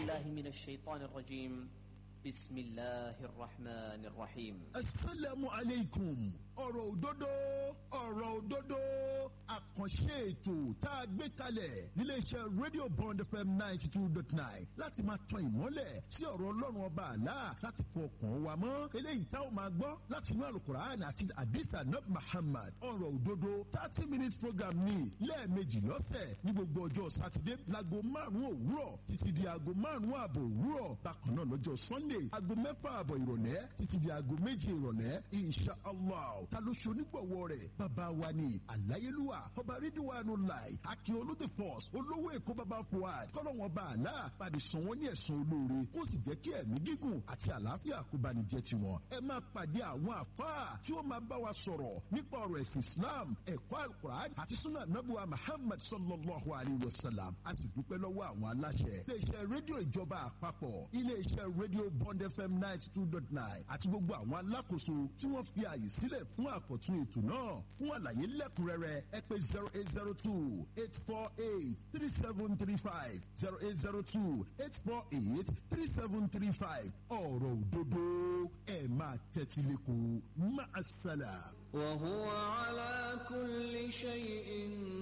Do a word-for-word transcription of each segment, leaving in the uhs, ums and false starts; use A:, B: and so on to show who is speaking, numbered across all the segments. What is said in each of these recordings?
A: بالله من الشيطان الرجيم بسم الله الرحمن الرحيم.
B: Assalamu alaikum. Ọ̀rọ̀ òdodo ọ̀rọ̀ òdodo àkànṣe ètò tá a gbé kalẹ̀ níléeṣẹ́ rédíò Bond F M ninety two dot nine láti máa tan ìmọ́lẹ̀ sí ọ̀rọ̀ Ọlọ́run ọba àlá láti fọkàn wa mọ́ eléyìí tá ò máa gbọ́ láti inú Al-Qur'an àti Hadith Nab Muhammad. Ọ̀rọ̀ òdodo thirty minutes program ní lẹ́ẹ̀mejì lọ́sẹ̀ ní gbogbo ọjọ́ sátidé láago márùn-ún òwúrọ̀ títí di aago márùn-ún ààbọ̀ òwúrọ̀ bákan náà lọ́jọ́ Sunday aago mẹ́fà ààbọ̀ ìrọ̀lẹ́ títí di aago méje ìrọ̀lẹ́ insha Allah ta ló ṣe onígbọ̀wọ́ rẹ̀ bàbá wa ni àláyélúwà ọba Ridwanullah Akíolú the first olówó èkó bàbá Fuad kọ́lọ́wọ́n bá àlá pàdé sàn wọ́n ní ẹ̀sán olóore kó sì jẹ́ kí ẹ̀mí gígùn àti àlàáfíà kó bá ní jẹ́ tiwọn. Ẹ máa pàdé àwọn àfáà tí ó máa bá wa sọ̀rọ̀ nípa ọ̀rọ̀ ẹ̀sìn Islam ẹ̀kọ́ Al-Qur'an àti sunnah nabuwa Muhammad sallallahu alayhi wa sallam a sì dúpẹ́ lọ́wọ́ àwọn aláṣẹ iléeṣẹ́ rédíò ìjọba àpapọ̀ iléeṣẹ́ rédíò Bond F M ninety two dot nine àti gbogbo àwọn alákòóso tí wọ́n fi àyè sílẹ̀ fún àkọ́tún ètò náà. Fún àlàyé lẹ́kùnrẹ́rẹ́ ẹ pè zero eight zero two eight four eight three seven three five zero eight zero two eight four eight three seven three five. ọ̀rọ̀ òdodo ẹ̀ máa tẹ́tí lẹ́kọ̀ọ́ máa ṣàlà.
C: وهو على كل شيء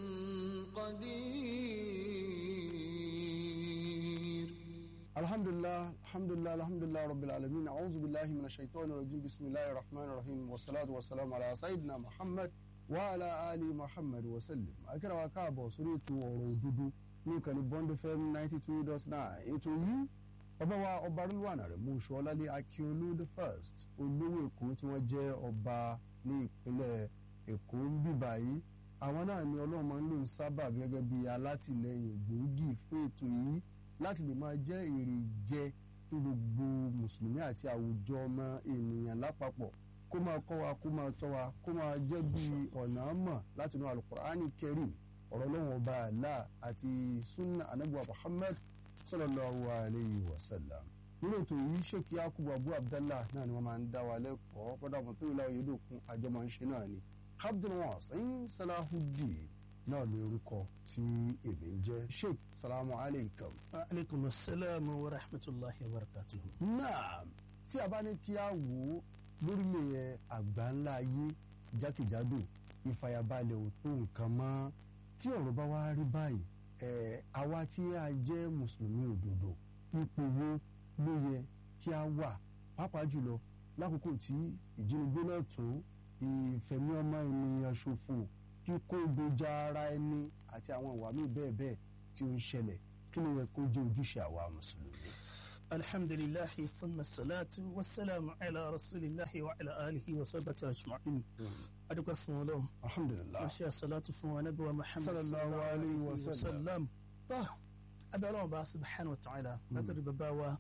C: قدير.
D: الحمد لله الحمد لله الحمد لله رب العالمين. أعوذ بالله من الشيطان الرجيم. بسم الله الرحمن الرحيم والصلاة والسلام على سيدنا محمد وعلى آل محمد وسلم. akẹ́rẹ́ wa káàbọ̀ sórí ètò ọ̀rọ̀ òdodo ní ìkànnì Bond F M ninety two dot nine. ètò yìí ọba wa ọba Rilwan Aremu Ṣọlálé Akíolú the first olówó Èkó tí wọ́n jẹ́ ọba ní ìpínlẹ̀ Èkó ń bíbá yìí. àwọn náà ni Ọlọ́run máa ń lò sábà gẹ́gẹ́ bí alátìlẹyìn gbòógì fún ètò yìí láti lè máa jẹ́ èrè jẹ fún gbogbo mùsùlùmí àti àwùjọ ọmọ ènìyàn lápapọ̀ kó máa kọ́ wa kó máa tọ́ wa kó máa jẹ́ bí ọ̀nà mọ̀ láti inú Al-Qur'ani Karim ọ̀rọ̀ Ọlọ́run ọba Allah àti sunna anabuwa Muhammad sallallahu alayhi wa sallam. nínú ètò yìí Sheikh Yakubu Abu Abdallah náà ni wọ́n máa ń dá wa lẹ́kọ̀ọ́ bọ́dà mọ̀ tó ìlà Oyèdòkun àjọ máa ń ṣe náà ni Abdulwasin Salahuddin náà ní orúkọ tí èmi ń jẹ́. Sheikh salamu aleykum.
E: aleykum asalaam wa rahmatulahi wa barakatuhu.
D: náà tí a bá ní kí a wò ó lórílẹ̀ àgbáńlá ayé jákèjádò ìfàyàbalẹ̀ ò tó nǹkan mọ́. tí ọ̀rọ̀ bá wá rí báyìí ẹ̀ àwa tí a jẹ́ mùsùlùmí òdodo ipò wo ló yẹ kí a wà pàápàá jùlọ lákòókò tí ìjínigbé náà tún ìfẹ̀mí ọmọ ènìyàn ṣòfò kíkó dojà ara ẹni àti àwọn ìwà míì bẹ́ẹ̀ bẹ́ẹ̀ tí ó ń ṣẹlẹ̀ kí ló yẹ kó jẹ́ ojúṣe àwa mùsùlùmí.
E: alhamdulilahi thumma salatu wa salamu ala rasulillahi wa ala alihi wa sahbihi ajma'in. adúgbò fún Ọlọ́run.
D: alhamdulilah.
E: wọ́n ṣe àṣàlátù fún Ànábì wa Muhammad
D: sallallahu alayhi wa sallam.
E: tó abẹ́ Ọlọ́run bá subhanahu wa ta'ala látọ̀rí bàbá wa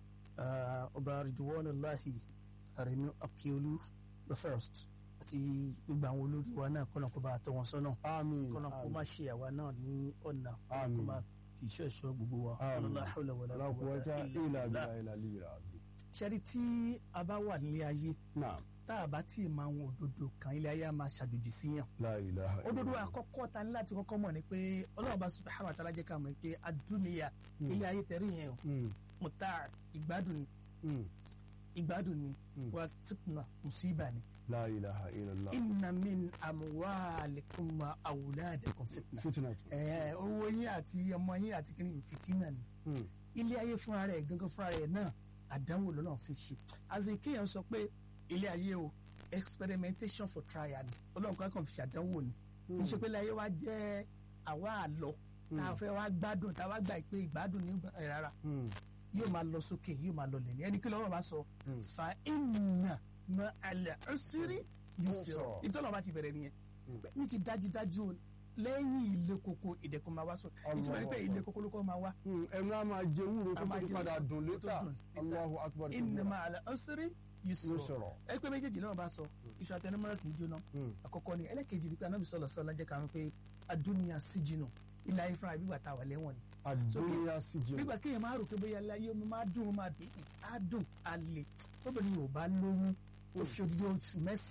E: ọba Ridwanullahi Aremu Akíolú the first àti gbogbo àwọn olórí wa náà kọ́nà kó bá tọ́ wọn sọ́nà.
D: àmín.
E: kọ́nà kó má ṣe àwa náà ní ọ̀nà.
D: àmín.
E: kó má fi iṣẹ́ ẹ̀ṣọ́ gbogbo wa.
D: àmín.
E: la hawla wala
D: la quwwata
E: quwwata
D: illa
E: illa billah.
D: billahi al-aliyyil azim.
E: ṣẹ́rí tí a bá wà nílé ayé
D: naam.
E: tá a bá tí ì máa wọn òdodo kan ilé ayé a máa ṣàjòjì sí yàn.
D: la ilaha illallah.
E: òdodo àkọ́kọ́ ta ní láti kọ́kọ́ mọ̀ ni pé Ọlọ́run bá subhanahu wa ta'ala jẹ́ ká mọ̀ pé adúniya ilé ayé tẹ̀rí yẹn o
D: Mm,
E: mùtá ìgbádùn ni
D: mm,
E: ìgbádùn ni
D: Mm.
E: wà fitna musiba ni.
D: la ilaha illallah.
E: inna min amwalikum wa awladikum fitna.
D: fitna tu.
E: ẹ owó yín àti ọmọ yín àti kìnìún fìtínà ni.
D: Mm,
E: ilé ayé fúnra rẹ̀ gangan fúnra rẹ̀ náà àdánwò lọ́nà fi ṣe. àti kéèyàn sọ pé ilé ayé o experimentation for trial ni Ọlọ́run kan kàn fi ṣàdánwò ni. kì í ṣe pé ilé ayé wa jẹ́ àwa àlọ́ tá a fẹ́ wá gbádùn tá a wá gbà pé ìgbádùn ní ẹ̀ rárá
D: mm,
E: yóò máa lọ sókè yóò máa lọ lẹ́ni ẹni kí lọ́wọ́ bá sọ
D: Mm.
E: fa inna ma'al usri yusra
D: Yusra.
E: ibi tọ́lọ́ bá ti bẹ̀rẹ̀ nìyẹn
D: Mm.
E: ní ti dájúdájú o lẹ́yìn ilé koko ìdẹ̀kùn máa wá sọ ìtumọ̀ ní pé ilé koko ló kọ́ máa wá
D: mm. ẹnu a máa jẹ wúro
E: A
D: kó
E: máa
D: tó
E: jẹ
D: padà
E: wúro
D: dùn
E: kó tó
D: létà.
E: dùn létà.
D: Allahu akbar.
E: inna ma'al usri yusra
D: Yusra.
E: ẹ pé méjèèjì náà bá sọ iṣu àtẹnumọ́rẹ́ kì í jóná
D: Mm,
E: àkọ́kọ́ ni ẹlẹ́kejì ni pé anábì sọ̀rọ̀ sọ̀rọ̀ jẹ́ ká mọ̀ pé adúniya síjìnà ilé ayé fúnra ìbígbà tá a wà lẹ́wọ̀n ni
D: àdúnyà sí jẹun.
E: nígbà kéèyàn máa rò pé bóyá láyé omi máa dùn ó máa dùn á dùn á lè tóbìnrin yóò bá lóyún ó fi odidi oṣù mẹ́sàn-án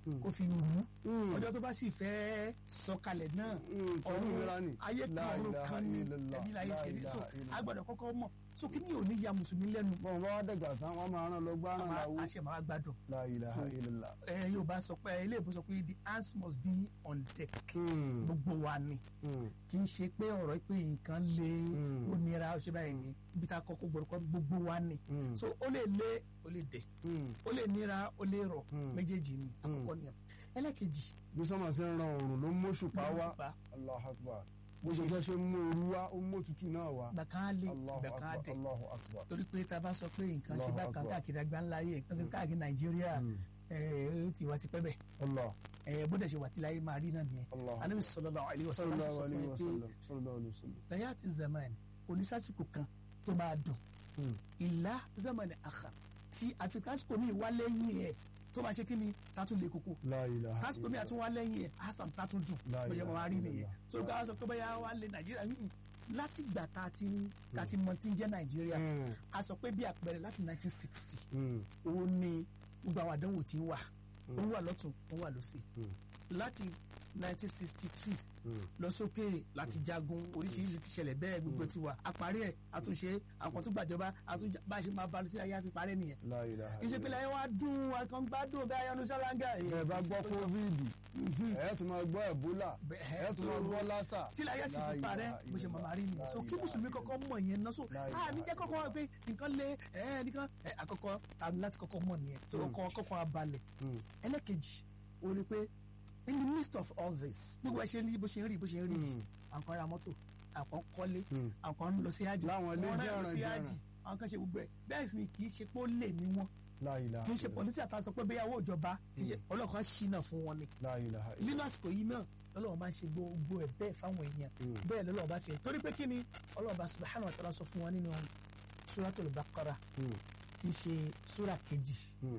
E: kó fi rú ọjọ́ tó bá sì fẹ́ sọ̀kalẹ̀ náà ọ̀run ayé kan ọ̀run kan ní ẹbí láyé ṣe ní so a gbọ́dọ̀ kọ́kọ́ mọ̀ so kí ni ò ní ya mùsùlùmí lẹ́nu.
D: bọ́n bá wá dẹ̀gbà tán wọ́n máa rán lọ gbá rán láwó.
E: a ṣe máa gbádùn.
D: La ilaha illallah.
E: ẹ yóò bá sọ pé ilé ìbò sọ pé the hands must be on deck. gbogbo wa ni kì í ṣe pé ọ̀rọ̀ pé nǹkan lè ó nira ó ṣe báyìí ni ibi tá a kọ́kọ́ gbọ́dọ̀ kọ́ gbogbo wa ni so ó lè lé ó lè dẹ̀ ó lè nira ó lè rọ̀ méjèèjì ni àkọ́kọ́ ni ẹlẹ́kejì.
D: bí sọ́mà ṣe ń ran òrùn ló ń móṣùpá wá Allahu Akbar bó ṣe fẹ́ ṣe mú ooru wá ó mú òtútù náà wá.
E: gbàkan lé gbàkan dé torí pé tá a bá sọ pé nǹkan ṣe bá kan káàkiri àgbáńlá yẹ nǹkan ṣe káàkiri Nàìjíríà ó ti wá ti pẹ́ bẹ́ẹ̀ bó dẹ̀ ṣe wà tí láyé máa rí náà nìyẹn Ànábì sallallahu alaihi wasallam sọ fún ẹ pé lẹ́yìn àti zaman oníṣàsìkò kan tó máa dùn ìlà zaman akhar tí àfikásìkò mi wá lẹ́yìn ẹ̀ tó máa ṣe kí ni tátún lè koko tásìkò mi àtún wá lẹ́yìn ẹ̀ hasan tátún dùn bóyá wọn wá rí nìyẹn so ká sọ pé bóyá wá lé Nàìjíríà láti gbà tá a ti tá a ti mọ tí ń jẹ́ Nàìjíríà a sọ pé bí àpẹẹrẹ láti nineteen sixty òun ni gbogbo àwọn àdánwò tí ń wà ó wà lọ́tún ó wà lọ́sì láti nineteen sixty two lọ sókè láti jagun oríṣiríṣi ti ṣẹlẹ̀ bẹ́ẹ̀ gbogbo ti wà àparí ẹ̀ àtúnṣe àwọn tó gbàjọba àtúnṣe bá a ṣe máa balùwẹ̀ tí ayé àti parẹ́ nìyẹn. kì í ṣe pé láyé wá dùn àkàngbádùn bí ayanu sálángà.
D: ẹ bá gbọ́ covid ẹ tún máa gbọ́ ebola ẹ tún máa gbọ́ lassa.
E: tí láyé sì fi parẹ́ bó ṣe máa rí nìyẹn so kí mùsùlùmí kọ́kọ́ mọ̀ yẹn náà so a ní jẹ́ kọ́kọ́ wá pé nǹkan lé ẹ nìkan àkọ́kọ́ tàbí láti kọ́kọ́ mọ̀ nìyẹn so kọ́kọ́ abalẹ̀ ẹlẹ́kejì ó rí pé in the midst of all this gbogbo ẹ ṣe rí bó ṣe ń rí bó ṣe ń rí àwọn kan ra mọ́tò àwọn kan kọ́lé àwọn kan ń lọ sí hajj
D: láwọn ilé jẹ́ràn jẹ́ràn
E: àwọn kan ṣe gbogbo ẹ̀ bẹ́ẹ̀ sì ni kì í ṣe pé ó lè ní wọn kì í ṣe pọ̀lísì àtàwọn sọ pé bẹ́ẹ̀ owó ìjọba ọlọ́kan ṣìnà fún wọn ni nínú àsìkò yìí náà lọ́lọ́wọ́ máa ń ṣe gbogbo ẹ̀ bẹ́ẹ̀ fáwọn èèyàn bẹ́ẹ̀ lọ́lọ́wọ́ bá ṣe torí pé kí ni Ọlọ́run subhanahu wa ta'ala sọ fún wọn nínú suratul Baqara tí í ṣe sura kejì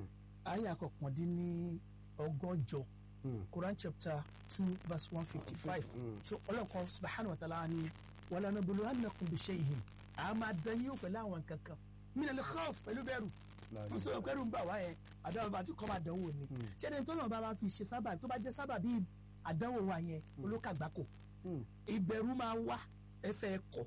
E: àyá kọkàndínní ọgọ́jọ Quran chapter two verse one fifty-five so Ọlọ́run subhanahu wa ta'ala ni wala nabluwannakum bi shay'in a máa dán yín pẹ̀lú àwọn kankan min al-khawf pẹ̀lú bẹ̀rù n sọ pẹ̀lú ń bà wá yẹn àdánwò bá ti kọ́ máa dánwò ni ṣẹ́ni tó náà bá máa fi ṣe sábà tó bá jẹ́ sábà bíi àdánwò wa yẹn olókàgbákò ìbẹ̀rù máa wá ẹsẹ̀ ẹ̀kọ́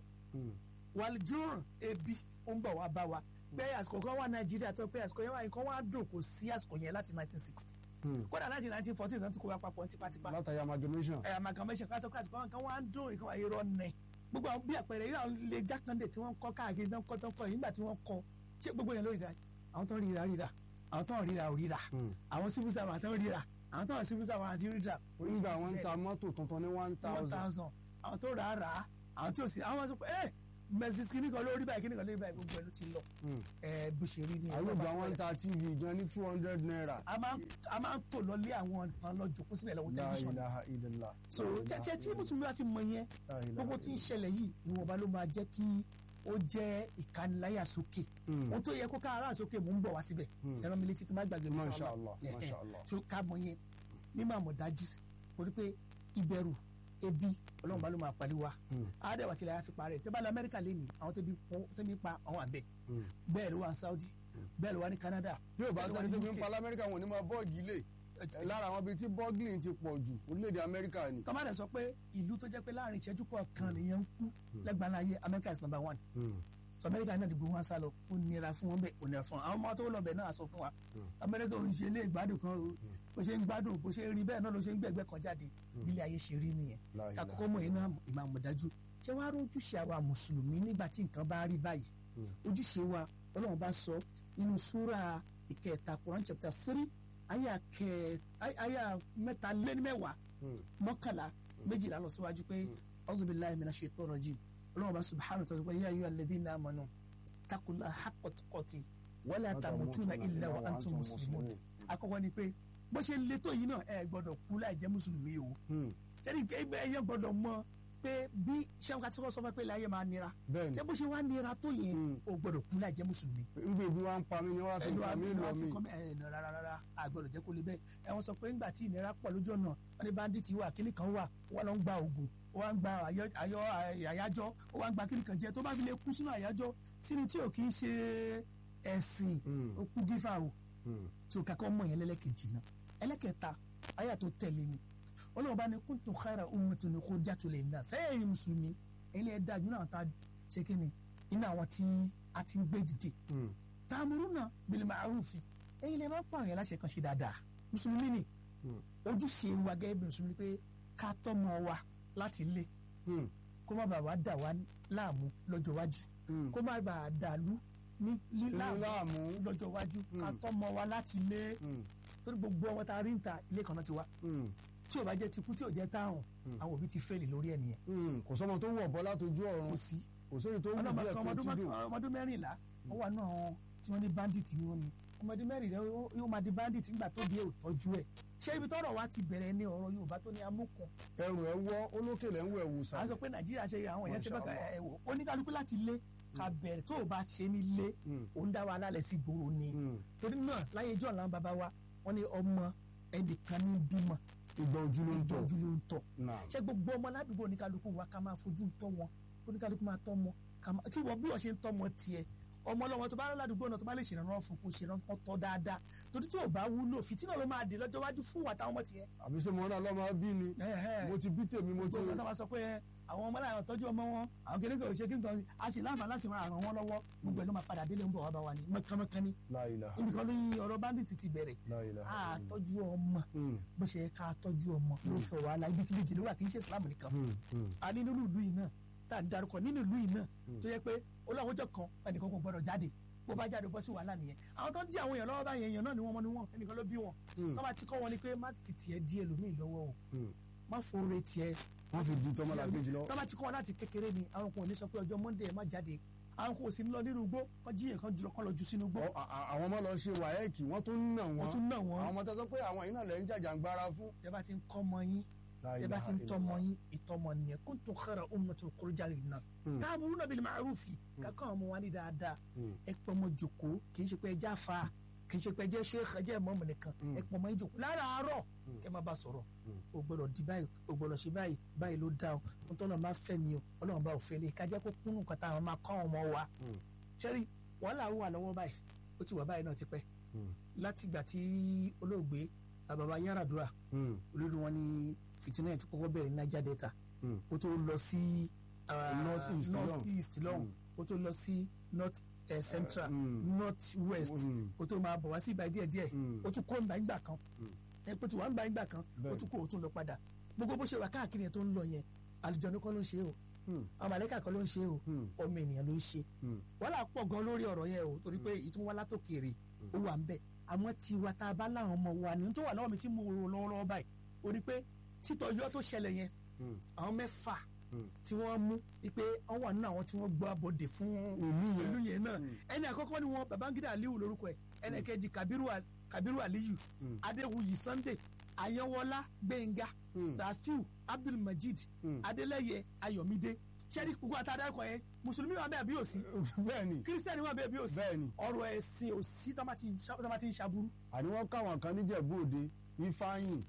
E: wàlìjúrùn ebi ó ń bọ̀ wá bá wa pé àsìkò kan wà Nàìjíríà tó pé àsìkò yẹn wà nǹkan wá dùn kò sí àsìkò yẹn láti nineteen sixty kódà láti nineteen fourteen náà ti kó wa papọ̀ tipátipá.
D: látàrí amalgamation.
E: ẹ amalgamation ká sọ pé àsìkò nǹkan wá ń dùn nǹkan wà irọ́ nẹ gbogbo àwọn bí àpẹẹrẹ irú àwọn ilé jákàndé tí wọ́n kọ́ káàkiri náà kọ́ tó ń kọ́ yìí nígbà tí wọ́n kọ́ ṣé gbogbo yẹn ló ríra àwọn tó ń ríra ríra àwọn tó ń ríra ò ríra àwọn civil servant tó ń ríra àwọn tó ń civil servant àti ríra.
D: nígbà wọn ń ta mọ́tò tuntun ní one thousand.
E: àwọn tó rà á rà á àwọn tí ò sí àwọn sọ pé ẹ mẹsìs kìíní kan lórí báyìí kìíní kan lórí báyìí gbogbo ẹ ló ti lọ. ẹ bó ṣe rí ni.
D: àwọn ìgbà wọn ń ta tv gan ní two hundred naira.
E: a máa ń tò lọlé àwọn nǹkan lọ jòkó síbẹ̀ lọ́wọ́ tẹlifíṣàn.
D: La ilaha illallah.
E: so tẹ́tẹ́ tí mùsùlùmí bá ti mọ yẹn gbogbo tí ń ṣẹlẹ̀ yìí ìwọ̀nba ló máa jẹ́ kí ó jẹ́ ìkániláyà sókè. ohun tó yẹ kó ká ara sókè mò ń bọ̀ wá síbẹ̀. ẹ̀rọ mi létí kí n má gbàgbé mi
D: Masha Allah, Masha Allah.
E: so ká mọ yẹn mímọ̀ àmọ̀dájú torí pé ìbẹ̀rù ebi Ọlọ́run bá ló máa pàdé wa àádẹ́wà tí láyà fi parẹ́ tẹ́ bá lọ Amẹ́ríkà lé ní àwọn tẹ́bí pa àwọn àbẹ̀ bẹ́ẹ̀ ló wà ní Saudi bẹ́ẹ̀ ló wà ní Canada.
D: bí o bá sẹ́ni tó fi ń pa lamẹ́ríkà wọn ò ní máa bọ́ọ̀gì lé lára àwọn ibi tí bọ́ọ̀gìlì ti pọ̀ jù orílẹ̀-èdè Amẹ́ríkà ni.
E: tọ́mọdé sọ pé ìlú tó jẹ́ pé láàrin ìṣẹ́jú kọ̀ọ̀kan nìyẹn ń kú lẹ́gbàá láyé Amẹ́ríkà is number one. so Amẹ́ríkà náà dìbò wọn sá lọ ó nira fún wọn bẹ́ẹ̀ ó nira fún wọn àwọn ọmọ tó lọ bẹ̀ náà sọ fún wa Amẹ́ríkà ò ń ṣe ilé ìgbádùn kan o bó ṣe ń gbádùn bó ṣe rí bẹ́ẹ̀ náà ló ṣe ń gbẹ̀gbẹ́ kan jáde bílẹ̀ ayé ṣe rí nìyẹn kakọ́kọ́ mọ̀ iná ìmọ̀ àmọ̀dájú ṣé wàá rójúṣe àwa mùsùlùmí nígbà tí nǹkan bá rí báyìí ojúṣe wa Ọlọ́run bá sọ nínú súra ìkẹta Quran chapter three àyà kẹ àyà mẹ́ta lé ní mẹ́wàá mọ́kànlá méjìlá lọ síwájú pé a'udhu billahi minash shaitonir rajim Ọlọ́run bá subhanahu wa ta'ala pé ya ayyuhal ladhina amanu taqullaha haqqa tuqatih wala tamutunna illa wa antum muslimun. àkọ́kọ́ ni pé bó ṣe le tó yìí náà ẹ gbọ́dọ̀ kú láì jẹ́ mùsùlùmí o ṣẹ́ni pé ẹyẹ gbọ́dọ̀ mọ̀ pé bí sẹ́wọ́n ká tí wọ́n sọ fún pé láyé máa nira ṣé bó ṣe wá nira tó yẹn o gbọ́dọ̀ kú láì jẹ́ mùsùlùmí.
D: ngbè bí wọ́n ń pa mí ni wọ́n á fi pa mí lọ mí.
E: rárá rárá a gbọ́dọ̀ jẹ́ kó le bẹ́ẹ̀ ẹ wọ́n sọ pé ńgbà tí ìnira pọ̀ lójú ọ̀nà wọ́n ní bandits wà kíní kan wà wọ́n lọ ń gba oògùn wọ́n ń gba àyájọ́ wọ́n ń gba kíní kan jẹ tó bá fi lè kú sínú àyájọ́ sínú tí ò kì í ṣe ẹ̀sìn ó kú dífà o tó kakọ́ mọ̀ yẹn lẹ́lẹ́kejì náà ẹlẹ́kẹta àyà tó tẹ̀lé ni ọlọ́run bá ní kuntum khayra ummatin ukhrijat lin-nas sẹ́yìn mùsùlùmí ẹni ẹ̀ dájú náà ta ṣe kí ni iná àwọn tí a ti ń gbé dìde ta'muruna bil ma'rufi ẹ̀yin lè máa ń pààyàn láṣẹ kan ṣe dáadáa mùsùlùmí ni ojúṣe wa gẹ́gẹ́ bí mùsùlùmí pé ká tọ́mọ wa láti lé kó má bàa wá dà wá láàmú lọ́jọ́ iwájú kó má bàa dàlú ní láàmú lọ́jọ́ iwájú ká tọ́mọ wa láti lé torí gbogbo ọmọ tá a rí ń ta ilé kan náà ti wá tí ò bá jẹ́ tikú tí ò jẹ́ táwọn àwọn òbí ti fẹ́ẹ̀lì lórí ẹ̀ nìyẹn.
D: kò sọ́mọ tó wọ̀ bọ́ látọjú ọ̀run
E: kò sí
D: kò sóyè tó wù bí ẹ̀kọ́ tí dò.
E: ọmọdún mẹ́rìnlá wọ́n wà náà tí wọ́n ní bandit ni wọ́n ní ọmọdún mẹ́rìnlá yóò máa di bandit nígbà tó bí ò tọ́jú ẹ̀ ṣé ibi tọ́rọ̀ wa ti bẹ̀rẹ̀ ní ọ̀rọ̀ Yorùbá tó ní amúkùn.
D: ẹrù ẹ wọ olókèlè ń wọ ẹwù sá.
E: a sọ pé Nàìjíríà ṣe àwọn èèyàn ṣe bẹ́ẹ̀ ẹ̀wọ̀ oníkálukú láti lé ká bẹ̀rẹ̀ tó o bá ṣe ní lé òun dá wa lálẹ́ sí gbòòrò ni torí náà láyé ìjọ làwọn bàbá wa wọ́n ní ọmọ ẹnìkan ní bímọ
D: ìgbà ojú ló ń tọ̀
E: ojú ló ń tọ̀ ṣé gbogbo ọmọ ládùúgbò oníkálukú wa ká máa fojú tọ́ wọn oníkálukú máa tọ́ wọn tí wọ́n bí wọ́n ṣe ń tọ́ wọn tiẹ̀ ọmọ ọlọ́wọ́ tó bá rán ládùúgbò náà tó bá lè ṣèrànwọ́ fún kó ṣèrànwọ́ tọ́ dáadáa torí tí ò bá wúlò fìtínà ló máa dé lọ́jọ́ iwájú fún wa táwọn ọmọ tiẹ̀.
D: àbí ṣe mo náà lọ́mọ bí ni mo ti bí tèmi mo ti.
E: gbogbo náà wá sọ pé àwọn ọmọ láyọ̀ tọ́jú ọmọ wọn àwọn kékeré kò ṣe kí n kan a sì láǹfààní láti máa ràn wọ́n lọ́wọ́ gbogbo ẹ̀ ló máa padà délé ń bọ̀ wá bá wa ni mọ́kánmọ́kán ni. ibìkan ló yin ọ̀rọ̀ bandit ti bẹ̀rẹ̀ a tọ́jú ọmọ bó ṣe yẹ ká tọ́jú ọmọ ló fẹ́ wàhálà ibi kíbi jìnnà wà kì í ṣe Islam nìkan a ní nínú ìlú yìí náà tá à ń darúkọ nínú ìlú yìí náà tó yẹ pé olóhùn ọjọ́ kan ẹnìkan kò gbọdọ̀ jáde bó bá jáde bọ́ sí wàhálà nìyẹn àwọn tó ń jí àwọn èèyàn lọ́wọ́ báyẹn èèyàn náà ni wọ́n mọ ni wọ́n ẹnìkan ló bí wọn tó bá ti kọ́ wọn ni pé má fi tiẹ̀ di ẹlòmíì lọ́wọ́ o má fòrè tiẹ̀
D: wọ́n fi di tọ́mọ́lá kejì lọ.
E: tó bá ti kọ́ wọn láti kékeré ni àwọn kan ò ní sọ pé ọjọ́ Monday ẹ̀ má jáde àwọn kan ò sí lọ nínú igbó kọ́ jí èèyàn kan jùlọ kọ́ lọ jù sínú igbó.
D: àwọn ọmọ lọ ṣe wáyẹ́ẹ̀kì wọ́n tún nà wọ́n
E: wọ́n tún nà wọ́n
D: àwọn ọmọ tó sọ pé àwọn yìí náà lẹ́ ń jàjàngbara fún.
E: tẹ́ bá ti ń kọ́ ọmọ yín tẹ́ bá ti ń tọ́mọ yín ìtọ́mọ nìyẹn kuntum khayra ummatin ukhrijat lin-nas ta'muruna bil ma'rufi kankan ọmọ wa ní dáadáa ẹ pọ́ ọmọ jòkó kì í ṣe pé ẹ já fa kì í ṣe pé ẹ jẹ́ sheikh ẹ jẹ́ mọ́mù nìkan ẹ pọ́ ọmọ yín jòkó láràárọ̀ kẹ́ má bá sọ̀rọ̀ o gbọ́dọ̀ di báyìí o gbọ́dọ̀ ṣe báyìí báyìí ló dá o n tọ́lọ̀ máa fẹ́ mi o ọlọ́run bá ò fẹ́ lé kájá kó kúnnù kan táwọn máa kọ́ ọmọ wa ṣẹ́rí wàhálà wà lọ́wọ́ báyìí ó ti wà báyìí náà ti pẹ́ látìgbà tí olóògbé bàbá Yar'Adua olórí wọn ní fìtínà ti kọ́kọ́ bẹ̀rẹ̀ ní Niger Delta ó tó lọ sí north east lọ́hùn ó tó lọ sí north central north west ó tó máa bọ̀ wá sí ìbàdí díẹ̀ ó tún kó ìgbà kan ẹ̀pẹ́ tí wàá ń bá ìgbà kan ó tún kó o tún lọ padà gbogbo bó ṣe wà káàkiri yẹn tó ń lọ yẹn àlùjọ̀nnú kọ́ ló ń ṣe o àwọn màlàíkà kọ́ ló ń ṣe o ọmọ ènìyàn ló ń ṣe wàhálà pọ̀ gan lórí ọ̀rọ̀ yẹn o torí pé ìtún wá látòkèrè ó wà ń bẹ̀ àmọ́ tiwa tá a bá láwọn ọmọ wa ní tó wà lọ́wọ́ mi tí mo rò lọ́wọ́lọ́wọ́ báyìí o ní pé títọ́jọ́ tó ṣẹlẹ̀ yẹn àwọn mẹ́fà tí wọ́n mú wípé wọ́n wà nínú àwọn tí wọ́n gbọ́ abọ́dé fún ìlú yẹn náà ẹni àkọ́kọ́ ni wọn Babangida Aliyu lórúkọ ẹ̀ ẹni kejì Kabiru Aliyu Adéwuyì Sunday Ayanwọlá Gbẹ̀ngà Rafiu Abdulmajid Adeleye Ayọ̀mídé sẹ́ni gbogbo àtàdákọ̀ yẹn mùsùlùmí wà bẹ́ẹ̀ bí ò sí
D: bẹ́ẹ̀ni
E: kírísítẹ́nì wà bẹ́ẹ̀ bí ò sí
D: bẹ́ẹ̀ni
E: ọ̀rọ̀ ẹ̀sìn ò sí tó bá ti ń ṣaburú.
D: àní wọ́n káwọn kan níjẹ̀bú òde Ifáyìn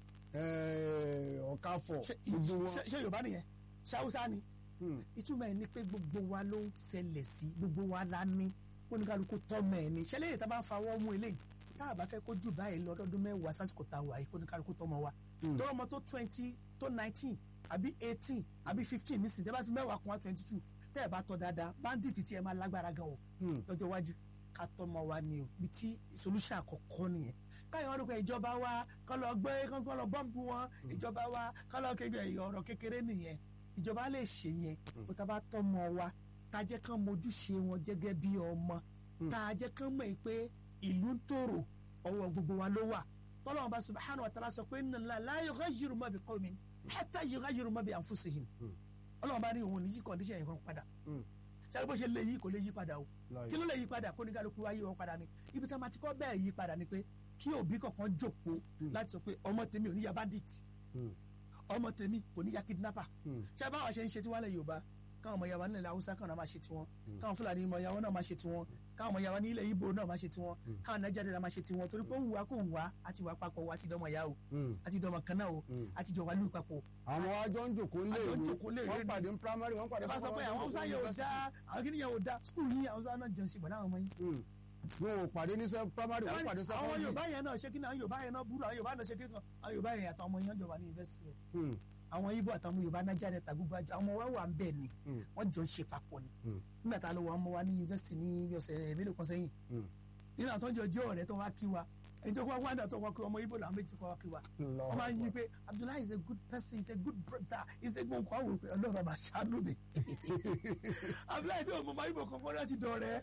D: Ọ̀káfọ̀ gbogbo wọn.
E: ṣé Yorùbá nìyẹn ṣé Haúsá ni ìtumọ̀ ẹ̀ ni pé gbogbo wa ló ń ṣẹlẹ̀ sí gbogbo wa la ní oníkálukú tọ́mọ ẹ̀ ní ṣẹlẹ̀ yìí tá a bá ń fa ọwọ́ mú eléyìí tá a bá fẹ́ kó jù báyìí lọ lọ́dún mẹ́wàá sásìkò tá a wà yìí oníkálukú tọ́mọ wa tọ́rọ ọmọ tó twenty tó nineteen àbí eighteen àbí fifteen nísìnyí tẹ́ bá ti mẹ́wàá kún wa twenty two tẹ́ ẹ̀ bá tọ́ dáadáa bandit tí ẹ máa lágbára gan o lọ́jọ́ iwájú ká tọ́mọ wa ni o bí tí solution àkọ́kọ́ nìyẹn káyọ̀ wọn lóko ìjọba wa kọ́ lọ gbé kọ́ lọ bọ́ǹbù wọn ìjọba wa kọ́ lọ kékeré ọ̀rọ̀ kékeré nìyẹn ìjọba lè ṣe yẹn kó tá a bá tọ́mọ wa tá a jẹ́ kán mójúṣe wọn gẹ́gẹ́ bí ọmọ tá a jẹ́ kán mọ̀ pé ìlú ń tòrò ọwọ́ gbogbo wa ló wà tọ́lọ́wọ́n bá subhanahu wa ta'ala sọ pé inna Allaha la yughayyiru ma bi qawmin hatta yughayyiru ma bi anfusihim ọlọ́wọ́n bá ní òun ní yí kọ́ndíṣẹ̀ yẹn kan padà ṣáà bó ṣe lè yí kò lè yí padà o kí ló lè yí padà kó ní kálukú wá yí wọn padà ni ibi tá a máa ti kọ́ bẹ́ẹ̀ yí padà ni pé kí òbí kọ̀ọ̀kan jókòó láti sọ pé ọmọ tèmi ò ní ya bandit ọmọ tèmi kò ní ya kidnapper ṣé báwa ṣe ń ṣe tiwọn lẹ Yorùbá káwọn ọmọ yàwá nílẹ̀ Haúsá káwọn náà máa ṣe tiwọn káwọn Fúlàní ọmọ yàwá náà máa ṣe tiwọn káwọn ọmọ yàwá nílẹ̀ Ìgbò náà máa ṣe tiwọn káwọn Nàìjíríà máa ṣe tiwọn torí pé ó wù wá kó wù wá àti wà papọ̀ àti dọ́mọ yá o àti dọ́mọ kan náà o àti jọ wà lù papọ̀.
D: àwọn àjọ ń jòkó lé ìwé wọ́n pàdé ní primary wọ́n pàdé
E: ní primary. ẹ bá sọ pé àwọn Haúsá yẹn ò dá àwọn kìnìyàn ò dá skul yìí Haúsá náà jẹun sí pẹ̀lú àwọn ọmọ yìí
D: wọn ò pàdé ní sẹ́ primary wọn pàdé
E: àwọn
D: secondary.
E: Yorùbá yẹn náà ṣe kí ni àwọn Yorùbá yẹn náà burú àwọn Yorùbá náà ṣe kí ni àwọn Yorùbá yẹn àtàwọn ọmọ yẹn jọ wà ní yunifásitì rẹ
D: Hmm,
E: àwọn Ìgbò àtàwọn Yorùbá Niger Delta gbogbo àjọ àwọn ọmọ wa wà ń bẹ̀ ni
D: hmm,
E: wọ́n jọ ń ṣe papọ̀ ni
D: hmm,
E: nígbà tá a lọ wọ ọmọ wa ní yunifásitì ní bí ọ̀sẹ̀ mélòó kan sẹ́yìn
D: hmm.
E: nínú àwọn tó ń jọ jẹ́ ọ̀rẹ́ tó wá kí wa ẹni tó kọ́ wá dà tó kọ́ kí ọmọ Ìgbò làwọn méjì kọ́ wá kí wa wọ́n máa ń yí pé Abdullahi is a good person is a good brother is a good kọ́ wò pé ọlọ́run bàbá ṣàánú mi Abdullahi tí ọmọ Ìgbò kankan náà ti dọ̀rẹ́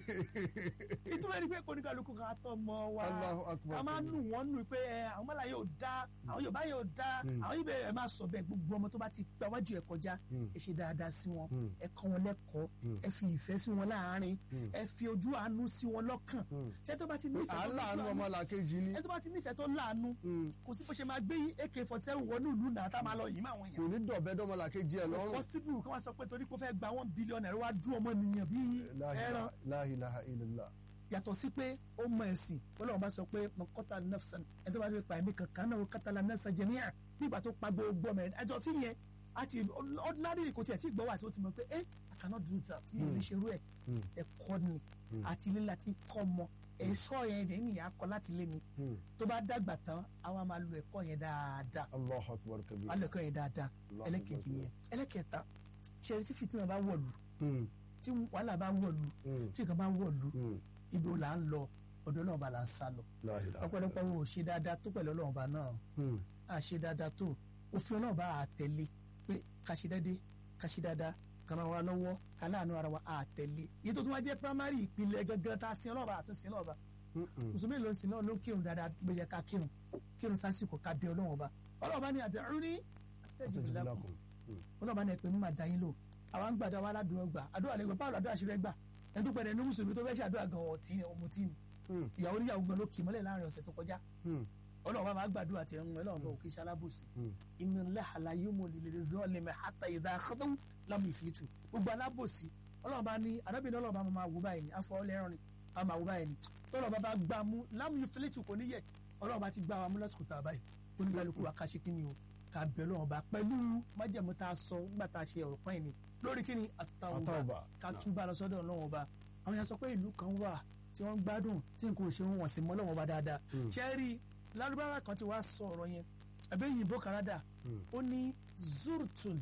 E: ìtumọ̀ ẹni pé kóníkàlùkù kan tọ́ mọ́ wa
D: Allahu Akbar.
E: a máa nù wọ́n nù pé ẹ àwọn mọ́lá yóò dá àwọn Yorùbá yóò dá
D: Mm.
E: àwọn ibẹ̀ ẹ máa sọ bẹ́ẹ̀ gbogbo ọmọ tó bá ti gba wájú ẹ kọjá
D: Mm.
E: ẹ ṣe dáadáa sí wọn
D: Mm.
E: ẹ kọ́ wọn lẹ́kọ̀ọ́
D: Mm.
E: ẹ fi ìfẹ́ sí wọn láàárín
D: Mm.
E: ẹ fi ojú àánú sí wọn lọ́kàn
D: Mm.
E: ṣé tó bá ti nífẹ̀ẹ́ tó
D: aláàánú
E: lójú
D: ọmọ
E: àánú
D: làkejì ni
E: ẹ tó bá ti nífẹ̀ẹ́ tó láàánú
D: Hmm,
E: kò sí bó ṣe máa gbé A K forty seven wọnú ìlú náà tá a máa lọ yìí máa wọn
D: kò
E: yẹn
D: ní dọ̀bẹ́ dọ́mọ làkejì ẹ̀ lọ́rùn.
E: possible kí wọ́n sọ pé torí kó fẹ́ gba one billion naira wá dún ọmọ nìyẹn bí
D: La
E: ẹran
D: ilaha- la ilaha illallah.
E: yàtọ̀ sí pé ó mọ ẹ̀sìn Ọlọ́run bá sọ pé mo kọ́ta nafsan ẹni tó bá dé pa ẹ̀mí kankan náà ó kọ́ta la nafsan jẹ̀míà nígbà tó pa gbogbo ọmọ ẹ̀ ẹjọ́ tí yẹn àti ordinary kò tiẹ̀ tí gbọ́ wá sí ó ti mọ̀ pé eh I cannot do that mi ò lè ṣerú ẹ̀
D: Hmm,
E: ẹ̀kọ́ ni àti ilé láti kọ́ ọmọ ẹ̀ṣọ́ yẹn rẹ̀ nìyà kọ́ láti lé ni
D: hmm.
E: tó bá dàgbà tán àwa máa lo ẹ̀kọ́ yẹn dáadáa
D: Allahu akbar kabir.
E: wàá lo ẹ̀kọ́ yẹn dáadáa
D: Allahu
E: ẹlẹ́kejì
D: akbar.
E: nìyẹn ẹlẹ́kẹta ṣe tí fìtínà bá wọ̀lú
D: Hmm,
E: tí wàhálà bá wọ̀lú
D: hmm,
E: tí nǹkan bá wọ̀lú
D: hmm.
E: ibi ò là ń lọ ọ̀dọ̀ náà bá là ń sá lọ
D: La ilaha
E: ọ̀pọ̀lọpọ̀ wo ò ṣe dáadáa tó pẹ̀lú Ọlọ́run bá náà
D: Hmm,
E: a ṣe dáadáa tó òfin Ọlọ́run bá a tẹ̀lé pé ká ṣe déédéé ká ṣe dáadáa ká máa wà lọ́wọ́ ká láàánú ara wa a tẹ̀lé iye tó tún wá jẹ́ primary ìpìlẹ̀ gangan tá a sin Ọlọ́run bá a tún sin Ọlọ́run bá
D: hmm, hmm.
E: mùsùlùmí ló ń sin náà ló ń kírun dáadáa bó yẹ ká kírun kírun sásìkò ká bí Ọlọ́run bá Ọlọ́run bá ní ad'uni astajib lakum
D: Lakum. Hmm,
E: Ọlọ́run bá ní ẹ̀pẹ́ mímọ̀ dá yín lò àwọn ń gbàdá wa aládùúgbò gbà àdúrà lè gbà báwo àdúrà ṣe fẹ́ gbà ẹni tó pẹ̀lẹ́ ní mùsùlùmí tó fẹ́ ṣe àdúrà gan ọ̀tí ọmọtí ni
D: hmm,
E: ìyàwó oníyàwó gan ló kì í mọ́lẹ̀ láàrin ọ̀sẹ̀ tó kọjá
D: hmm,
E: Ọlọ́run bá máa gbàdúrà tiẹ̀ ń Ọlọ́run bá òkè ṣe alábòsí
D: hmm.
E: inna Allaha la yumli lil zalimi hatta idha akhadhahu lam yuflitu gbogbo alábòsí Ọlọ́run bá ní anábìnrin Ọlọ́run bá máa wò báyìí ní afọ ọlẹ́rìn ni a máa wò báyìí ní tọ́lọ̀ bá bá gbà mú lam yuflitu kò ní yẹ Ọlọ́run bá ti gbà wá mú lásìkò tá a báyìí oníkálukú wa ká ṣe kí ni o ká bẹ Ọlọ́run bá pẹ̀lú májẹ̀mú tá a sọ nígbà tá a ṣe ọ̀rọ̀ pọ́ìn ni lórí kí ni àtàwùbá
D: At-tawbah.
E: ká túbà lọ sọ́dọ̀ Ọlọ́run ọba àwọn yẹn sọ pé ìlú kan wà tí wọ́n ń gbádùn tí nǹkan ò ṣe wọn sí mọ́ Ọlọ́run ọba dáadáa
D: Hmm.
E: ṣẹ́ẹ́rì lárúbáwá kan ti wá sọ ọ̀rọ̀ yẹn ẹ̀bẹ́ yìnbó kanada
D: Hmm.
E: ó ní zurtul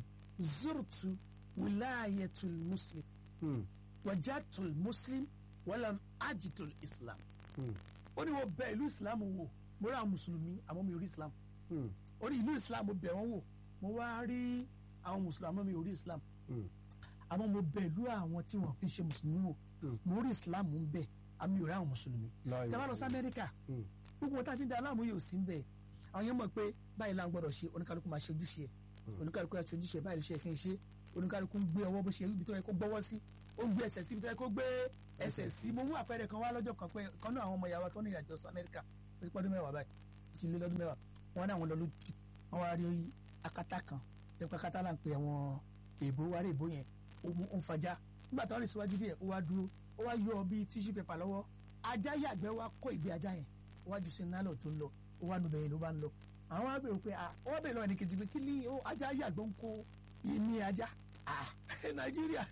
E: zurtu wilayatul muslim
D: Hmm,
E: wajatul muslim walam ajitul islam
D: hmm,
E: ó ní mo bẹ ìlú islam wò mo rí àwọn mùsùlùmí àmọ́ mi ò rí islam
D: hmm,
E: ó ní ìlú islam mo bẹ̀ wọ́n wò mo wá rí àwọn mùsùlùmí àmọ́ mi ò rí islam
D: hmm.
E: àmọ́ mo bẹ̀ ìlú àwọn tí wọ́n kì í ṣe mùsùlùmí wò
D: Hmm.
E: mo rí islam ń bẹ̀ àmì ò rí àwọn mùsùlùmí
D: La
E: tẹ́ bá lọ sí
D: ilaha-
E: amẹ́ríkà
D: Hmm,
E: gbogbo wọn tá a fi ń da aláàmú yóò sí ń bẹ̀ àwọn yẹn mọ̀ pé báyìí la ń gbọ́dọ̀ ṣe oníkálukú máa ṣe ojúṣe ẹ̀ oníkálukú máa ṣe ojúṣe ẹ̀ báyìí ló ṣe kí n ṣe oníkálukú ń gbé ọwọ́ bó ṣe ibi tó yẹ kó gbọ́wọ́ sí ó ń gbé ẹsẹ̀ sí ibi tó yẹ kó gbé ẹsẹ̀ sí mo mú àpẹẹrẹ kan wá lọ́jọ́ kan pé kan náà àwọn ọmọ ìyàwó tó ní ìrìnàjò sí amẹ́ríkà ó ti pọ́ ọdún mẹ́wàá báyìí ó ti lé lọ́dún mẹ́wàá wọn náà wọn lọ lójú wọn wá rí akátá kan nípa akátá là ń pe àwọn èèbó wá rí èèbó yẹn ó mú ó ń fajá nígbà tó ń rìn síwájú díẹ̀ ó wá dúró ó wá yọ bíi tíṣù pépà lọ́wọ́ ajá yàgbẹ́ wá kó ìgbé ajá yẹn ó wá jù sí nálọ̀ tó ń lọ ó wá nubẹ̀ yẹn ló bá ń lọ àwọn wá bèrè pé à ó wá bèrè lọ́wọ́ ẹni kejì pé kí ni ó ajá yàgbẹ́ ń kó ìní ajá à nàìjíríà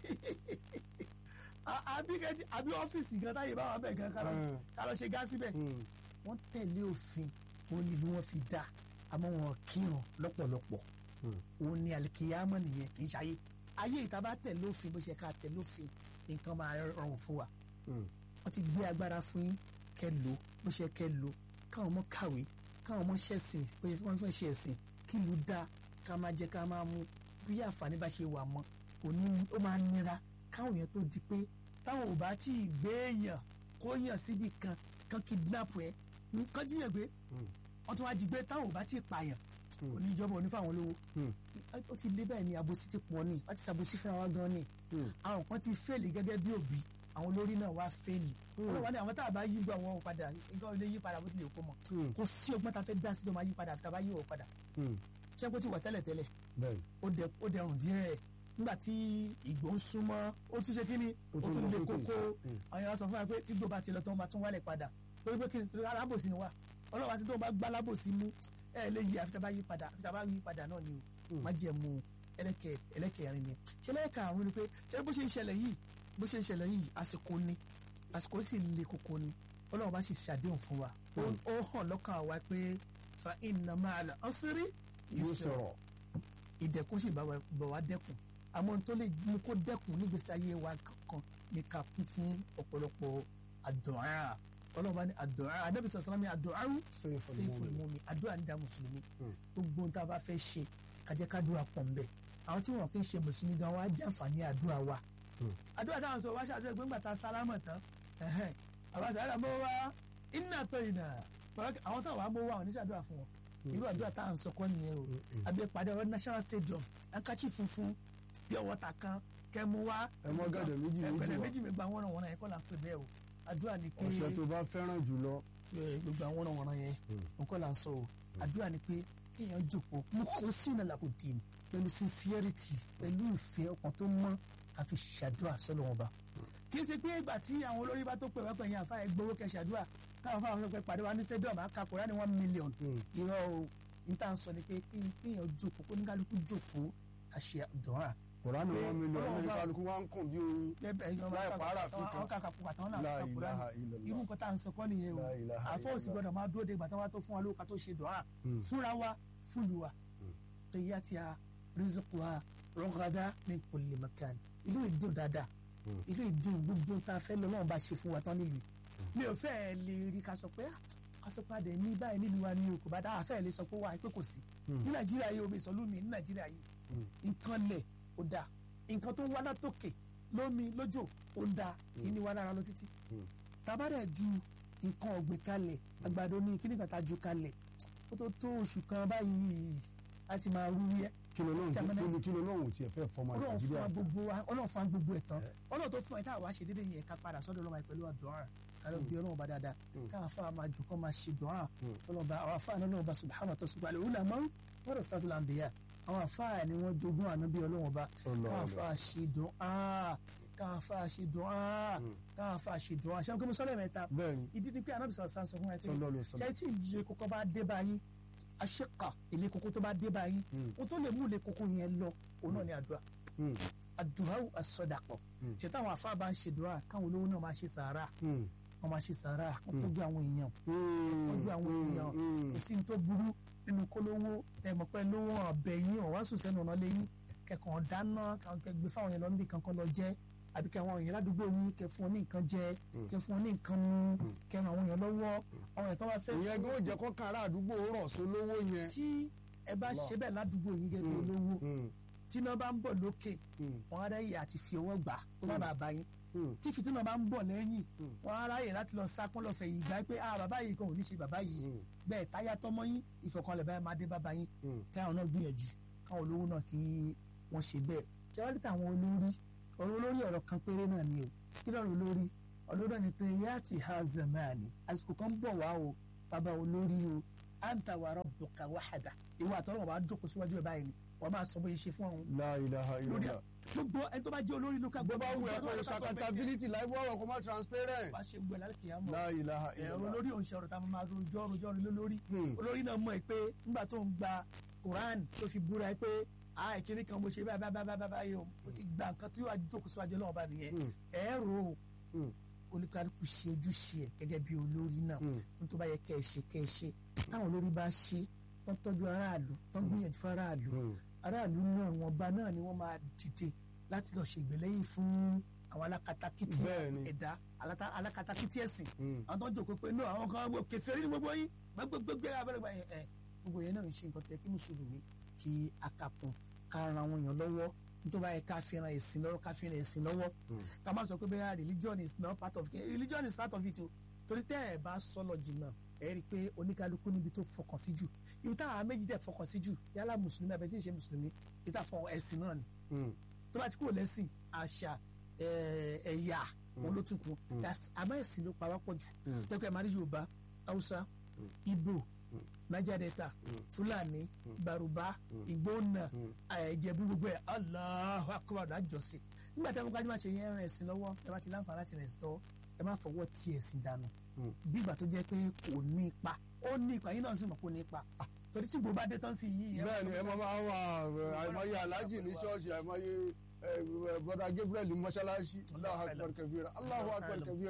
E: à- àbí kẹ́tì àbí ọ́fíìsì gan táyé bá wà bẹ́ẹ̀ gan ká lọ-
D: Hmm.
E: ká lọ ṣe gá síbẹ̀
D: hmm.
E: wọ́n tẹ̀lé òfin òun ni ìlú wọn fi dá àmọ́ wọn kírun lọ́pọ̀lọpọ̀
D: Hmm.
E: òun ni àlìkìyámọ̀ nìyẹn kì í ṣayé ayé ìta bá tẹ̀lé òfin bó ṣe ká tẹ̀lé òfin nǹkan máa rọrùn fún wa
D: Hmm.
E: wọ́n ti gbé agbára fún yín kẹ́ lò bó ṣe kẹ́ lò káwọn ọmọ kàwé káwọn ọmọ ṣẹ̀sìn bó ṣe wọ́n fẹ́ ṣe ẹ̀sìn kí ìlú dá ká máa jẹ ká máa mú bí àǹfààní bá ṣe wà mọ́ òní ó máa nira káwọn èèyàn tó di pé táwọn ò bá tí ì gbé èèyàn kó yàn síbi kan kan kidnap ẹ nǹkan jíyàn gbé
D: Hmm.
E: wọ́n tún wá jí gbé táwọn ò bá tí ì pààyàn
D: Hmm.
E: oníjọba òní fáwọn olówó
D: Hmm.
E: ó ti lé bẹ́ẹ̀ ni àbòsí ti pọ̀ ni wọ́n ti ṣàbòsí fún wa gan ni
D: Hmm.
E: àwọn kan ti fẹ́ẹ̀lì gẹ́gẹ́ bí òbí àwọn olórí náà wá fẹ́ẹ̀lì ọlọ́wọ́ ni àwọn tá a bá yí gbọ́ àwọn ò padà nǹkan ilé yí padà bó tilẹ̀ kó mọ̀
D: Hmm.
E: kò sí ọgbọ́n ta fẹ́ dá sí tó máa yí padà àfi tá a bá yí wọ̀ padà
D: Hmm.
E: ṣé kó ti wà tẹ́lẹ̀tẹ́lẹ̀
D: Bẹ́ẹ̀ni.
E: ó dẹ ó dẹrùn díẹ̀ nígbà tí ìgbó ń súnmọ́ ó tún ṣe kíni
D: Ó
E: ó
D: tún
E: tún
D: lọ
E: lè
D: sókè.
E: kókó
D: Hmm.
E: àwọn yàrá sọ fún wa pé tí gbó bá ti lọ tó máa tún wálẹ̀ padà torí pé kíni torí alábòsí ni wà ọlọ́wà sí tó bá gbá alábòsí mú ẹ lè yí àfi tá a bá yí padà àfi tá a bá yí padà náà ni o má jẹ́ mu ẹlẹ́kẹ̀ ẹlẹ́kẹ̀rin ni ṣe lẹ́ẹ̀ka àwọn ni pé ṣe bó ṣe ń ṣẹlẹ̀ yìí bó ṣe ń ṣẹlẹ̀ yìí àsìkò ni àsìkò sì le koko ni ọlọ́run bá sì ṣàdéhùn fún wa ó hàn lọ́kàn wa pé fa inna ma'al usri yusra ìdẹ̀kùn sì bá wa dẹ́kun àmọ́ tó lè mú kó dẹ́kun nígbèsí ayé wa kankan ní ká kún fún ọ̀pọ̀lọpọ̀ àdúà ọlọ́run bá ní àdúà Ànábì sallallahu alaihi wasallam àdúà sayful mu'min àdúà ń da mùsùlùmí gbogbo ohun tá a bá fẹ́ ṣe kájẹ́ kádùá pọ̀ ńbẹ̀ àwọn tí wọn kì í ṣe mùsùlùmí gan wa jàǹfààní àdúà wa àdúà táwọn sọ wá ṣàdúrà pé ńgbà tá a sálámọ̀ tán àwọn sàrà mọ́ wa iná tó ìnà àwọn táwọn amó wa oníṣàdúrà fún wọn irú àdúrà táwọn sọ kọ́ nìyẹn o abẹ́ pàdé ọ̀rọ̀ national stadium ankachi funfun bí ọwọ́ ta kan kẹmu wa
D: ẹmọ gàdẹ méjì méjì wa
E: ẹgbẹ̀rẹ̀ méjì mi gba wọ́n wọ́n yẹn kọ́ là ń pè bẹ́ẹ̀ o àdúrà ni pé
D: ọ̀sẹ̀ tó bá fẹ́ràn jùlọ
E: gbogbo àwọn wọ́n wọ́n yẹn nǹkan là ń sọ o àdúrà ni pé kéèyàn jòkó mú kó sí ìnà làkò dì pẹ̀lú sincerity pẹ̀lú ìfẹ́ ọkàn tó mọ́ káfi ṣàdúrà sọ́lọ́ wọn bá kì í ṣe pé ìgbà tí àwọn olórí bá tó pè wá pẹ̀yìn àfáà ẹgbẹ́wó kẹṣàdúrà káwọn fáwọn ọ̀sẹ̀ pàdé wa ní stadium àkàkọ́rá ní one million irọ́ o níta ń sọ ni pé kéèyàn jókòó kó ní kálukú jókòó ká ṣe àdúrà.
D: kòrán ní one million ní kálukú wá ń kàn bí oyin láì pààrà fún kan
E: àwọn kàkàkù àtàwọn náà fún kàkùrá irú nǹkan tá à ń sọ kọ́ nìyẹn o àfọ́ òsì gbọ́dọ̀ máa dúró de ìgbà tí wọ́n tó fún wa lówó ká tó ṣe dùá fúnra wa fúlù wa tayyatiha rizquha rọ́gàdá min kulli makan ìlú ìdùn dáadáa ìlú ìdùn gbogbo tá a fẹ́ lọ́wọ́ bá ṣe fún wa tán nílùú mi ò fẹ́ lè rí ká sọ pé ká sọ pé àdé ní báyìí nílùú wa ní o kò bá dáa fẹ́ lè sọ pé wà pé kò sí ní nàìjíríà yìí omi ìsọ̀lú mi ní nàìjíríà yìí nǹkan lẹ̀ ó dáa nǹkan tó ń wá látòkè lómi lójò ó ń dáa kì í ní wá lára lọ títí tàbá dẹ̀ ju nǹkan ọ̀gbìn kalẹ̀ àgbàdo ní kíní kan tá a ju kalẹ̀ ó tó tó oṣù kan báyìí a ti máa rú yẹ
D: kilo náà kilo kilo náà ò tiẹ̀ fẹ́ fọmọ nàìjíríà
E: ọlọ́run fún gbogbo ẹ̀ tán ọlọ́run tó fún ẹ̀ tá a wá ṣe déédéé yẹn ká padà sọ́dọ̀ ọlọ́run pẹ̀lú àdúrà kálọ̀ bí ọlọ́run bá dáadáa káwọn afá máa jù kọ́ máa ṣe dùn fọlọ́ba àwọn afá náà lọ́wọ́ bá subhanahu wa ta'ala ṣùgbọ́n àlẹ́ òwúlà máa ń wọ́n fatul anbiya àwọn afá ni wọ́n jogún ànábì ọlọ́run bá káwọn afá ṣe dùn káwọn afá ṣe dùn káwọn afá ṣe dùn ṣé kí mo sọ́lẹ̀ mẹ́ta ìdí ni pé ànábì sọ̀rọ̀ sáńsọ fún ẹ pé ṣé tí ilé kókó bá dé báyìí aṣèkà ilé kókó tó bá dé báyìí o tó lè mú ilé kókó yẹn lọ òun náà ni àdúrà àdúrà àsọdàpọ̀ ṣe táwọn afá bá ń ṣe dùrà káwọn olówó náà máa ṣe sàárà wọn máa ṣe sàárà wọn tọ́jú àwọn èèyàn tọ́jú àwọn èèyàn kò sí ní tó burú nínú kólówó tẹmọ pẹ lówó ọbẹ yín ọwá sùn sẹ́nu ọ̀nà lẹ́yìn kẹkàn dáná kẹgbẹ fáwọn yẹn lọ níbi kankan lọ jẹ àbí kẹ àwọn èèyàn ládùúgbò yín kẹ fún wọn ní nǹkan jẹ kẹ fún wọn ní nǹkan mú kẹ ràn àwọn èèyàn lọ́wọ́ àwọn èèyàn tó bá fẹ́.
D: ìyẹn gbọ́dọ̀ jẹ́ kọ́kàn ará àdúgbò rọ̀ sólówó yẹn.
E: tí ẹ bá ṣe bẹ́ẹ̀ ládùúgbò yín gẹ́gẹ́ olówó tí iná bá ń bọ̀ lókè wọn á ráyè àti fi ọwọ́ gbà ó má bàa bá yín tí fìtínà bá ń bọ̀ lẹ́yìn wọn á ráyè láti lọ sá kán lọ fẹ̀ yìí gbà pé ah bàbá yìí kan ò ní ṣe bàbá yìí bẹ́ẹ̀ táyà tọmọ yín ìfọ̀kànlẹ̀ báyìí máa dé bàbá yín káwọn náà gbìyànjú káwọn olówó náà kí wọ́n ṣe bẹ́ẹ̀ ṣé wọ́n lè ta àwọn olórí ọ̀rọ̀ olórí ọ̀rọ̀ kan péré náà ni o kí lọ́rọ̀ olórí ọlọ́dọ̀ ni pé yáàtì ha zamani àsìkò kan bọ̀ wá o bàbá olórí o anta wa rabbuka wahada ìwà àtọ́rọ̀ bá jókòó síwájú ẹ̀ báyìí ni wọ́n máa sọ bóyá ṣe fún àwọn.
D: La ilaha illallah.
E: gbogbo ẹni tó bá jẹ́ olórí ló ká
D: gbogbo àwọn ẹ̀kọ́ accountability láìpẹ́ ọ̀rọ̀ kò má transparent.
E: wàá ṣe gbọ́ ẹ̀ lálẹ́ kìí àmọ́.
D: La ilaha illallah.
E: ẹ̀rọ olórí òun ṣe ọ̀rọ̀ tá a máa rojọ́ rojọ́ rẹ lórí. olórí náà mọ̀ ẹ́ pé nígbà tó ń gba Quran tó fi búra ẹ pé a ìkíní kan mo ṣe báyìí báyìí báyìí báyìí o mo ti gba nǹkan tí wàá jókòó síwájú náà bá nìyẹn ẹ̀rọ olùkàlùkù ṣe ojúṣe ẹ̀ gẹ́gẹ́ bí olórí náà ní tó bá yẹ kẹ́ ẹ ṣe kẹ́ ẹ ṣe táwọn olórí bá ṣe tán tọ́jú aráàlú tán gbìyànjú fún aráàlú aráàlú náà wọn bá náà ni wọ́n máa dìde láti lọ ṣègbèlẹ́yìn fún àwọn alákatakítí ẹ̀dá alákatakítí ẹ̀sìn àwọn tó ń jòkó pé náà àwọn kan wọ kèfèrí ní gbogbo yín gbẹgbẹgbẹ abẹ́rẹ́ ẹ̀ gbogbo yẹn náà ń ṣe nǹkan tẹ kí mùsùlùmí kí akapun ká ran àwọn èèyàn lọ́wọ́ nítorí báyìí ká fi ran ẹ̀sìn lọ́wọ́ ká fi ran ẹ̀sìn lọ́wọ́ ká má sọ pé bẹ́ẹ̀ religion is not part of it religion is part of it o torí tẹ́ ẹ̀ bá sọ́lọ̀ jìnnà ẹ̀ rí i pé oníkálukú níbi tó fọkàn sí jù ibi táwọn méjì tẹ̀ fọkàn sí jù yálà mùsùlùmí àbẹ̀ tí ì ṣe mùsùlùmí ibi tá fọ ẹ̀sìn náà ni tó bá ti kúrò lẹ́sìn àṣà ẹ̀yà wọn ló tún kù àmọ́ ẹ̀sìn ló pa wá pọ̀ jù tẹ́kọ̀ ẹ̀ máa rí Yorùbá Haúsá Ìgbò Niger Delta Fúlàní Bàrùbá Ìgbónà Ìjẹ̀bú gbogbo ẹ̀ Allahu Akbar àjọsìn nígbà tí a mú kájú máa ṣe yẹn rìn ẹ̀sìn lọ́wọ́ ẹ bá ti láǹfààní láti rìn ẹ̀sìn lọ́wọ́ ẹ má fọwọ́ tí ẹ̀sìn dànù bí ìgbà tó jẹ́ pé kò ní ipa ó ní ipa yín náà sì mọ̀ kó ní ipa torí tí gbogbo bá dé tán sí yìí.
D: bẹ́ẹ̀ni ẹ máa máa wà àìmọye aláàjì ní ṣọ́ọ̀ṣì àìmọye bọ́dà Gabriel mọ́ṣáláṣí Allahu Akbar kabira Allahu Akbar kabira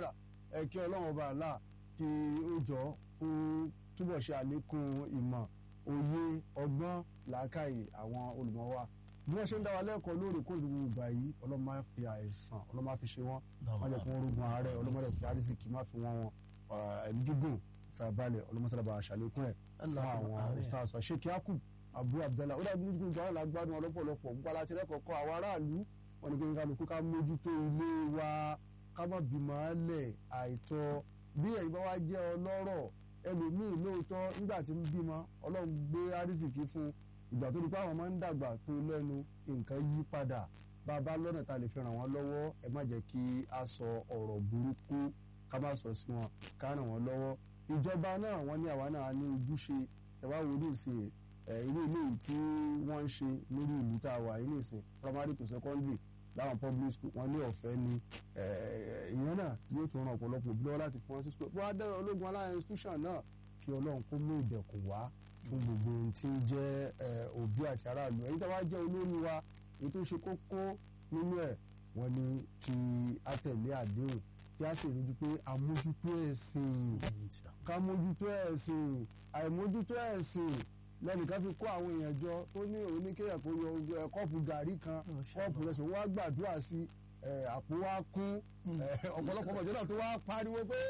D: ẹ kí ọlọ́run ọba àlá kí ó jọ kó túbọ̀ ṣe àlékún ìmọ̀ òye ọgbọ́n làákàyè àwọn olùmọ̀ wa bí wọ́n ṣe ń dá wa lẹ́kọ̀ọ́ lóòrèkóòrè gbogbo ìgbà yìí ọlọ́run máa fi àìsàn ọlọ́run máa fi ṣe wọ́n má jẹ́ kí wọ́n rógun àárẹ̀ ọlọ́run máa fi àrísìkí má fi wọ́n wọn ẹ̀mí gígùn ìfàbalẹ̀ ọlọ́run sábà ṣàlékún ẹ̀ fún àwọn ustaz Sheikh Yakub Abu Abdallah ó dàbí nígbà tí wọ́n la gbádùn ọlọ́pọ̀lọpọ̀ gbogbo aláti lẹ́kọ̀ọ́kọ́ àwọn aráàlú wọn ni kékeré kálukú ká mójútó ilé wa ká má bímọ lẹ̀ àìtọ́ bí ẹ̀yin bá wá jẹ́ ọlọ́rọ̀ ẹlòmíì lóòótọ́ nígbà tí ń bímọ ọlọ́run gbé àrísìkí fún ìgbà tó di pé àwọn máa ń dàgbà tó lẹ́nu nǹkan yí padà bàbá lọ́nà tá a lè fi ràn wọ́n lọ́wọ́ ẹ má jẹ́ kí a sọ ọ̀rọ̀ burúkú ká má sọ sí wọn ká ràn wọ́n lọ́wọ́ ìjọba náà wọ́n ní àwa náà ní ojúṣe ẹ̀wá wo ní ìsìn irú ilé yìí tí wọ́n ń ṣe lórí ìlú tá a wà yìí nìsín primary to secondary láwọn public school wọ́n ní ọ̀fẹ́ ni ìyẹn náà yóò tún ran ọ̀pọ̀lọpọ̀ òbí lọ́wọ́ láti fún wọn sí school wọ́n á dẹ́rọ ológun aláyẹn institution náà kí ọlọ́run kó mú ìdẹ̀kùn wá fún gbogbo ohun tí ń jẹ́ òbí àti aráàlú ẹ̀yin tí wọ́n á jẹ́ olórí wa èyí tó ṣe kókó nínú ẹ̀ wọ́n ní kí á tẹ̀lé àdéhùn kí á sì rí pé àmójútó ẹ̀sìn ká mójútó ẹ̀sìn àìmójútó ẹ̀sìn lẹ́nìkan fi kó àwọn èèyàn jọ tó ní òun ní kéèyàn kó yọ kọ́ọ̀pù gàrí kan kọ́ọ̀pù rẹ̀ sọ wọ́n á gbàdúrà sí àpò wa kún ọ̀pọ̀lọpọ̀ ọmọdé náà tó wá pariwo pé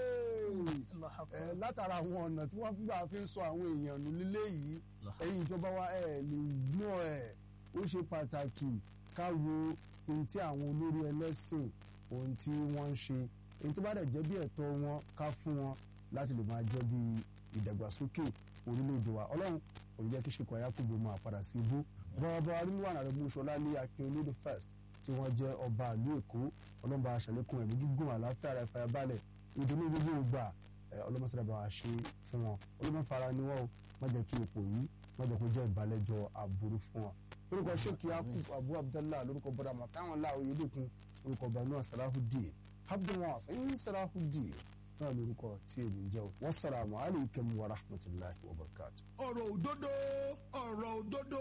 D: látara àwọn ọ̀nà tí wọ́n gbà fi ń sọ àwọn èèyàn nù lílé yìí ẹ̀yin ìjọba wa ẹ̀ lè gbọ́ ẹ̀ ó ṣe pàtàkì ká wo ohun tí àwọn olórí ẹlẹ́sìn ohun tí wọ́n ń ṣe èyí tó bá dẹ̀ jẹ́ bí ẹ̀tọ́ wọn ká fún wọn láti lè máa jẹ́ bí ìdàgbàsókè orílẹ̀-èdè wa ọlọ́run kò ní jẹ́ kí Sheikh Yakubu máa padà sí ibú bọ́ọ̀bọ́ arínúwà náà rẹ̀ mú ṣọlá ní Akínolódé first tí wọ́n jẹ́ ọba ìlú Èkó ọlọ́mọba aṣàlékún ẹ̀mí gígùn àlàáfíà rẹ̀ fàyàbalẹ̀ ìdùnnú gbogbo ìgbà ọlọ́mọsára bá ṣe fún wọn ọlọ́mọfara ni wọ́n má jẹ́ kí ipò yìí má jẹ́ kó jẹ́ ìbálẹ́jọ́ aburú fún wọn. lórúkọ Sheikh Yakub Abu Abdallah lórúkọ bọ́dà màtáwọn láwọn yédèkun orúkọ Banu Salahuddin Abdulwasin Salahuddin náà lórúkọ tí èmi ń jẹ́ o wassalamu alaikum wa rahmatullahi wa barakatuh.
B: ọ̀rọ̀ òdodo ọ̀rọ̀ òdodo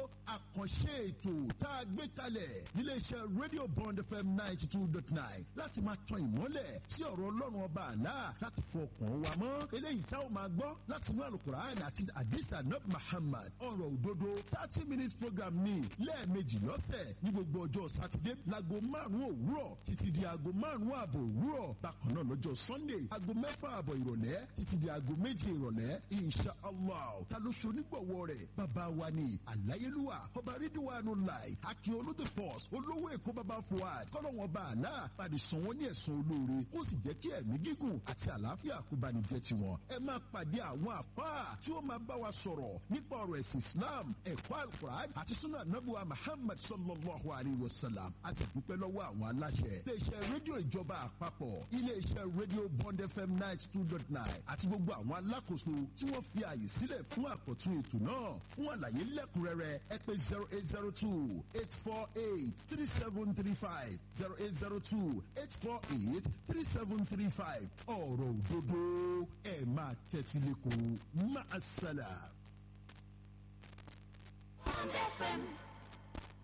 B: àkànṣe ètò tá a gbé kalẹ̀ níléeṣẹ́ Radio Bond F M ninety two dot nine láti máa tan ìmọ́lẹ̀ sí ọ̀rọ̀ ọlọ́run ọba àlá láti fọkàn wa mọ́ eléyìí tá ò máa gbọ́ láti inú Al-Qur'an àti hadith Ànábì Muhammad ọ̀rọ̀ òdodo thirty minutes program ní lẹ́ẹ̀mejì lọ́sẹ̀ ní gbogbo ọjọ́ sátidé láago márùn-ún òwúrọ̀ títí di aago márùn-ún ààbọ̀ òwúrọ̀ bákan náà lọ́jọ́ Sunday aago mẹ́fà àbọ̀ ìrọ̀lẹ́ títí di aago méje ìrọ̀lẹ́ insha allah ta ló ṣe onígbọ̀wọ́ rẹ̀ bàbá wa ni aláyélúwà ọba Ridwanullah Akíolú the first olówó èkó bàbá Fuad kọ́lọ́wọ́n bá àlá pàdé sàn wọ́n ní ẹ̀sán olóore ó sì jẹ́ kí ẹ̀mí gígùn àti àlàáfíà kó bá ní jẹ́ tiwọn ẹ máa pàdé àwọn àfáà tí ó máa bá wa sọ̀rọ̀ nípa ọ̀rọ̀ ẹ̀sìn Islam ẹ̀kọ́ Al-Qur'an àti sunnah Ànábì Muhammad sallallahu alayhi wa sallam àti dúpẹ́ lọ́wọ́ àwọn aláṣẹ iléeṣẹ́ rédíò ìjọba àpapọ̀ iléeṣẹ́ rédíò Bond F M ninety two dot nine àti gbogbo àwọn alákòóso tí wọ́n fi àyè sílẹ̀ fún àkọ́tún ètò náà fún àlàyé lẹ́kùnrẹ́rẹ́ ẹ pè zero eight zero two eight four eight three seven three five zero eight zero two eight four eight three seven three five ọ̀rọ̀ òdodo ẹ̀ máa tẹ́tí lẹ́kọ̀ọ́ máa ṣàlà.
F: Bond F M.